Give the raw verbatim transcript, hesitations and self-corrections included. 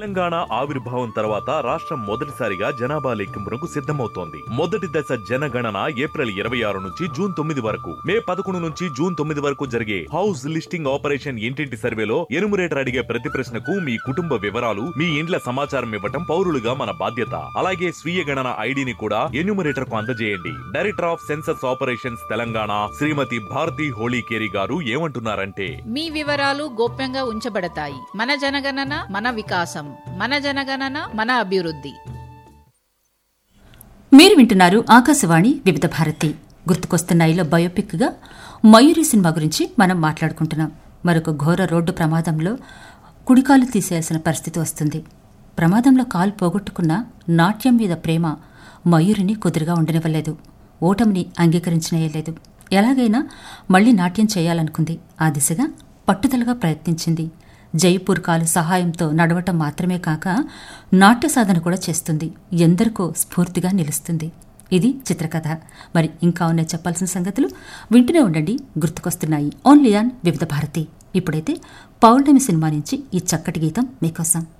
తెలంగాణ ఆవిర్భావం తర్వాత రాష్ట్రం మొదటిసారిగా జనాభా లెక్కింపునకు సిద్ధమవుతోంది. మొదటి దశ జనగణన ఏప్రిల్ ఇరవై ఆరు నుంచి జూన్ తొమ్మిది వరకు, మే పదకొండు నుంచి జూన్ తొమ్మిది వరకు జరిగే హౌస్ లిస్టింగ్ ఆపరేషన్ ఇంటింటి సర్వేలో ఎనుమరేటర్ అడిగే ప్రతి ప్రశ్నకు మీ కుటుంబ వివరాలు, మీ ఇండ్ల సమాచారం ఇవ్వటం పౌరులుగా మన బాధ్యత. అలాగే స్వీయ గణన ఐడిని కూడా ఎన్యూమరేటర్ కు అందజేయండి. Director of census operations Telangana శ్రీమతి భారతి హోళీకేరి గారు ఏమంటున్నారంటే, మీ వివరాలు గోప్యంగా ఉంచబడతాయి. మన జనగణన మన వికాసం, మన జనగణన మన అభివృద్ధి. మీరు వింటున్నారు ఆకాశవాణి వివిధ భారతి. గుర్తుకొస్తున్నాయిలో బయోపిక్ గా మయూరి సినిమా గురించి మనం మాట్లాడుకుంటున్నాం. మరొక ఘోర రోడ్డు ప్రమాదంలో కుడికాలు తీసేయాల్సిన పరిస్థితి వస్తుంది. ప్రమాదంలో కాలు పోగొట్టుకున్న నాట్యం మీద ప్రేమ మయూరిని కుదురుగా ఉండనివ్వలేదు. ఓటమిని అంగీకరించనేయలేదు. ఎలాగైనా మళ్లీ నాట్యం చేయాలనుకుంది. ఆ దిశగా పట్టుదలగా ప్రయత్నించింది. జైపూర్ కాలు సహాయంతో నడవటం మాత్రమే కాక నాట్య సాధన కూడా చేస్తుంది. ఎందరికో స్ఫూర్తిగా నిలుస్తుంది. ఇది చిత్రకథ. మరి ఇంకా ఉన్నాయి చెప్పాల్సిన సంగతులు. వింటూనే ఉండండి. గుర్తుకొస్తున్నాయి ఓన్లీ ఆన్ వివిధ భారతి. ఇప్పుడైతే పౌర్ణమి సినిమా నుంచి ఈ చక్కటి గీతం మీకోసం.